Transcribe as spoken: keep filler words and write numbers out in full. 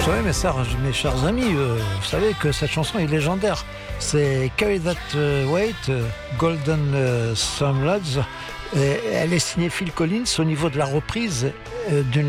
Oui, mais ça, mes chers amis, euh, vous savez que cette chanson est légendaire. C'est Carry That euh, Weight, euh, Golden euh, Sunlights. Et elle est signée Phil Collins au niveau de la reprise euh, d'une